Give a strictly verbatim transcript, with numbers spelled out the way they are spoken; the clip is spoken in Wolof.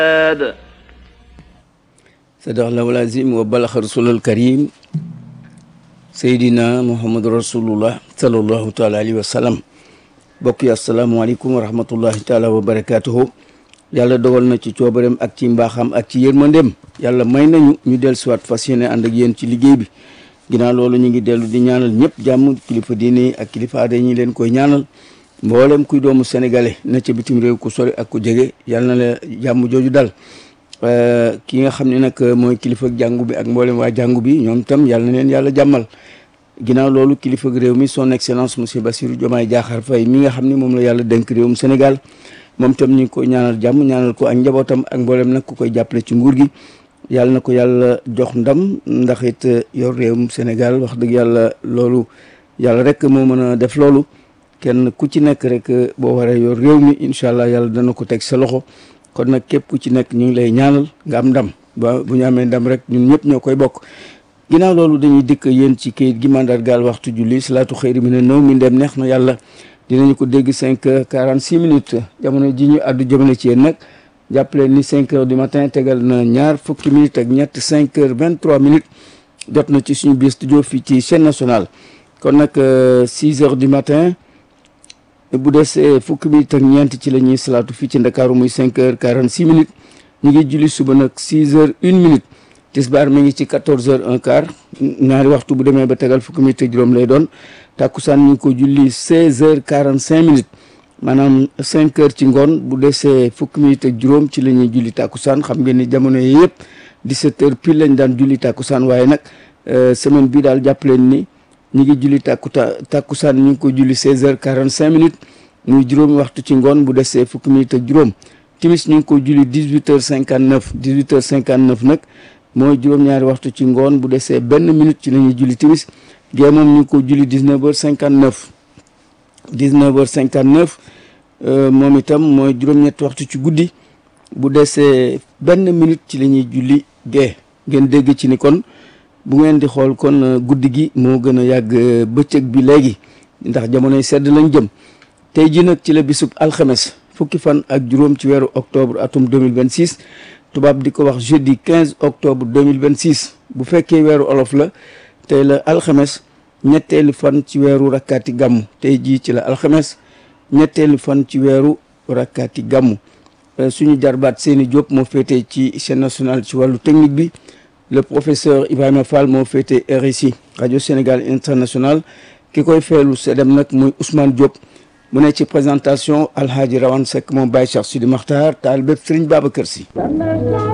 sadaqallahu al-azim wa balaxa rasulul karim seydina muhammadu rasulullah sallallahu taala alayhi wa sallam. bokk yi asalaamaaleykum wa rahmatullahi taala wa barakatuhu. yàlla dogal na ci coobareem ak ci mbaaxam ak ci yërmandeem yàlla may nañu ñu dellu siwaat fas yéene ànd ak yéen ci liggéey bi. ginnaaw loolu ñu ngi dellu di ñaanal ñëpp jàmm, kilifa diine ak kilifa aada ñi leen koy ñaanal. mboolem kuy doomu sénégalais na ca bitim réew ku sori ak ku jege yàlla na la jàmm jooju dal. ki nga xam ne nag mooy kilifa jàngu bi ak mboolem waa jàngu bi ñoom tam yàlla na leen yàlla jàmmal. ginnaaw loolu kilifa réew mi son excellence monsieur Bassirou Diomaye Diakhar Faye mi nga xam ne moom la yàlla dénk réewum Sénégal moom tam ñu ngi koy ñaanal jàmm, ñaanal ko ak njabootam ak mboolem nag ku koy jàppale ci nguur gi. yàlla na ko yàlla jox ndam ndax it yor réewum Sénégal wax dëgg yàlla loolu yàlla rek moo mën a def loolu. kenn ku ci nekk rek boo waree yor réew mi incha allah yàlla dana ko teg sa loxo. kon nag képp ku ci nekk ñu ngi lay ñaanal nga am ndam ba bu ñu amee ndam rek ñun ñëpp ñoo koy bokk. ginnaaw loolu dañuy dikk yéen ci kayit gi mandargaal waxtu julli salaatu xëyri mi ne nëw mi ndem neex na yàlla dinañu ko dégg cinq heures quarante six minutes jamono ji ñu àddu jëmale ci yéen nag jàppale ni cinq heures du matin tegal na ñaar fukki minutes ak ñett cinq heures vingt trois minutes jot na ci suñu biir studio fii ci chaîne nationale. kon nag six heures du matin bu desee fukki minutes ak ñeent ci la ñuy salaatu fii ci Ndakaaru muy cinq heures quarante six minutes ñu ngi julli suba nag six heures une minute. tisbaar mi ngi ci quatorze heures un quart ñaari waxtu bu demee ba tegal fukki minutes ak juróom lay doon. takkusaan ñu ngi ko julli seize heures quarante cinq minutes maanaam cinq heures ci ngoon bu desee fukki minutes ak juróom ci la ñuy julli takkusaan. xam ngeen ni jamono yi yëpp dix-sept heures pile lañ daan julli takkusaan waaye nag semaine bi daal jàpp leen ni ñu ngi julli takkuta takkusaan ñu ngi ko julli seize heures quarante cinq minutes muy juróomi waxtu ci ngoon bu desee fukki minutes ak juróom. timis ñu ngi ko julli dix-huit heures cinquante neuf dix-huit heures cinquante neuf nag mooy juróom-ñaari waxtu ci ngoon bu desee benn minute ci la ñuy julli timis. gée moom ñu ngi ko julli dix-neuf heures cinquante neuf dix-neuf heures cinquante neuf moom itam mooy juróom-ñetti waxtu ci guddi bu desee benn minute ci la ñuy julli gée. ngeen dégg ci ni kon bu ngeen di xool kon guddi gi moo gën a yàgg bëccëg bi léegi ndax jamonoy sedd lañ jëm. tey ji nag ci la bisub alxames fukki fan ak juróom ci weeru octobre atum deux mille vingt six tubaab di ko wax jeudi quinze octobre deux mille vingt six bu fekkee weeru olof la tey la alxames ñetteelu fan ci weeru rakkaati gàmmu. tey jii ci la alxames ñetteelu fan ci weeru rakkaati gàmmu. suñu jarbaat Seyni Diop moo féetee ci chaîne nationale ci wàllu technique bi. le professeur Ibrahima Fall moo féetee R I C I rajo Sénégal international ki koy feelu sedem nag muy Ousmane Diop. mu ne ci présentation Alhaji Rawane Seck moom Baye Cheikh Sidi Makhtar taal bépp Serigne Babacar Sy.